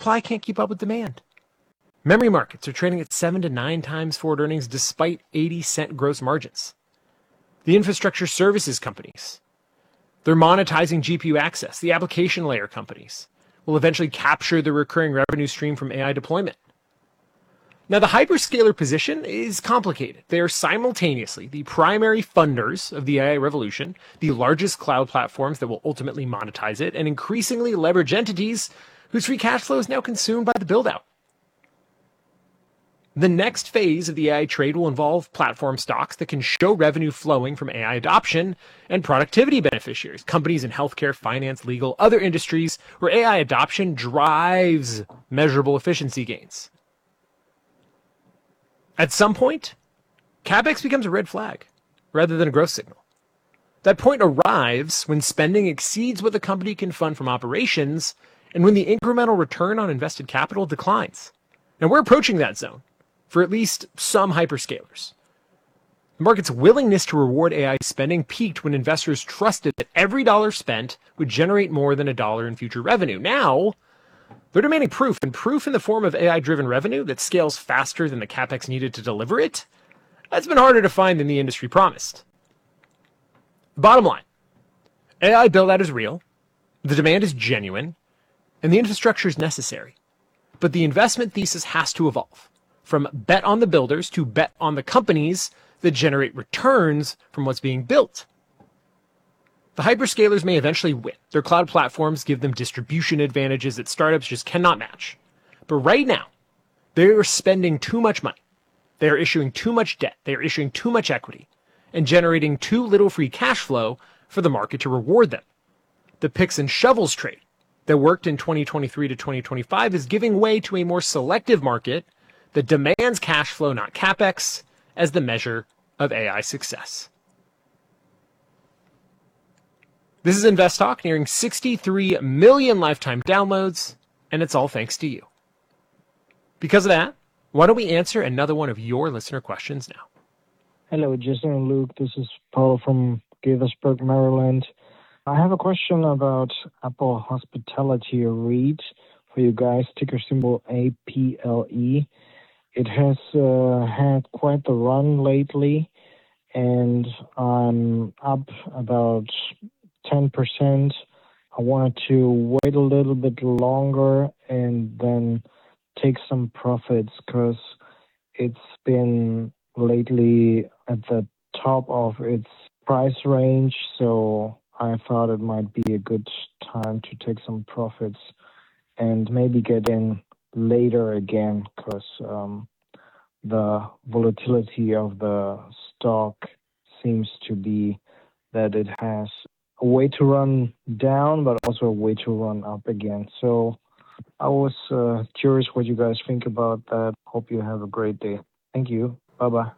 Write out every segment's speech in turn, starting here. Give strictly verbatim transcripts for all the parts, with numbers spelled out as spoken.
supply can't keep up with demand. Memory markets are trading at seven to nine times forward earnings despite eighty cent gross margins. The infrastructure services companies, they're monetizing G P U access. The application layer companies will eventually capture the recurring revenue stream from A I deployment. Now, the hyperscaler position is complicated. They are simultaneously the primary funders of the A I revolution, the largest cloud platforms that will ultimately monetize it, and increasingly leverage entities whose free cash flow is now consumed by the build-out. The next phase of the A I trade will involve platform stocks that can show revenue flowing from A I adoption and productivity beneficiaries, companies in healthcare, finance, legal, other industries where A I adoption drives measurable efficiency gains. At some point, CapEx becomes a red flag rather than a growth signal. That point arrives when spending exceeds what the company can fund from operations and when the incremental return on invested capital declines. Now, we're approaching that zone for at least some hyperscalers. The market's willingness to reward A I spending peaked when investors trusted that every dollar spent would generate more than a dollar in future revenue. Now, they're demanding proof, and proof in the form of A I-driven revenue that scales faster than the CapEx needed to deliver it, that's been harder to find than the industry promised. Bottom line, A I build-out is real, the demand is genuine, and the infrastructure is necessary. But the investment thesis has to evolve, from bet on the builders to bet on the companies that generate returns from what's being built. The hyperscalers may eventually win. Their cloud platforms give them distribution advantages that startups just cannot match. But right now, they are spending too much money. They are issuing too much debt. They are issuing too much equity and generating too little free cash flow for the market to reward them. The picks and shovels trade that worked in twenty twenty-three to twenty twenty-five is giving way to a more selective market that demands cash flow, not CapEx, as the measure of A I success. This is Invest Talk, nearing sixty-three million lifetime downloads, and it's all thanks to you. Because of that, why don't we answer another one of your listener questions now? Hello, Jason and Luke. This is Paul from Gaithersburg, Maryland. I have a question about Apple Hospitality REIT for you guys, ticker symbol A P L E. It has uh, had quite the run lately, and I'm up about ten percent. I wanted to wait a little bit longer and then take some profits because it's been lately at the top of its price range, so I thought it might be a good time to take some profits and maybe get in later again because um, the volatility of the stock seems to be that it has a way to run down, but also a way to run up again. So I was uh, curious what you guys think about that. Hope you have a great day. Thank you. Bye-bye.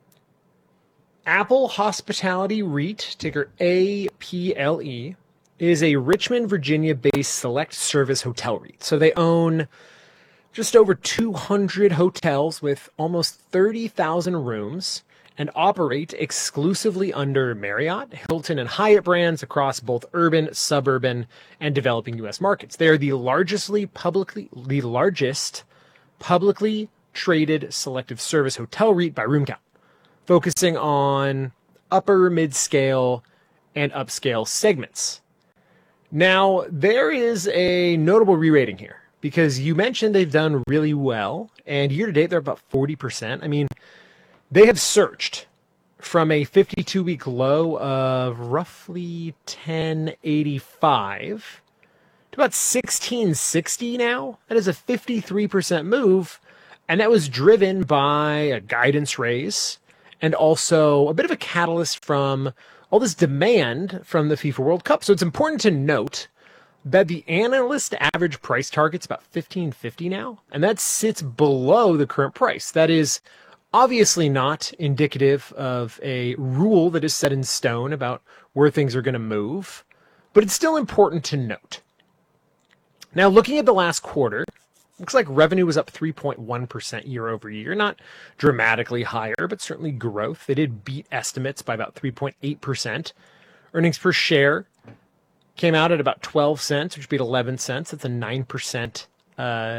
Apple Hospitality REIT, ticker A P L E, is a Richmond, Virginia-based select service hotel REIT. So they own just over two hundred hotels with almost thirty thousand rooms and operate exclusively under Marriott, Hilton, and Hyatt brands across both urban, suburban, and developing U S markets. They are the largestly publicly, the largest publicly traded selective service hotel REIT by room count, focusing on upper, mid-scale, and upscale segments. Now, there is a notable re-rating here because you mentioned they've done really well, and year-to-date they're about forty percent. I mean, they have surged from a fifty-two week low of roughly ten eighty-five to about sixteen sixty now. That is a fifty-three percent move, and that was driven by a guidance raise and also a bit of a catalyst from all this demand from the FIFA World Cup. So it's important to note that the analyst average price target's about fifteen fifty now, and that sits below the current price. That is obviously not indicative of a rule that is set in stone about where things are going to move, but it's still important to note. Now, looking at the last quarter, looks like revenue was up three point one percent year over year, not dramatically higher, but certainly growth. They did beat estimates by about three point eight percent. Earnings per share came out at about twelve cents, which beat eleven cents. That's a nine percent uh,